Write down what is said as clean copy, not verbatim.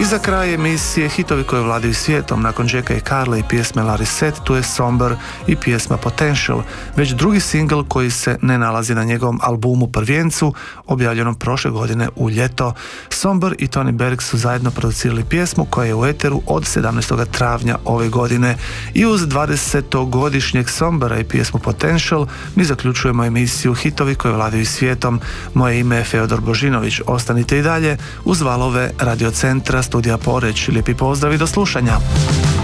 za kraj emisije hitovi koje vladaju svijetom. Nakon Jacka i Carly i pjesme Larry Set, tu je Somber i pjesma Potential, već drugi singl koji se ne nalazi na njegovom albumu Prvijencu, objavljenom prošle godine u ljeto. Somber i Tony Berg su zajedno producirali pjesmu koja je u eteru od 17. travnja ove godine. I uz 20-godišnjeg Sombera i pjesmu Potential mi zaključujemo emisiju hitovi koje vladaju svijetom. Moje ime je Feodor Božinović. Ostanite i dalje uz valove Radio Centra Studija Poreč. Lijepi pozdrav i do slušanja.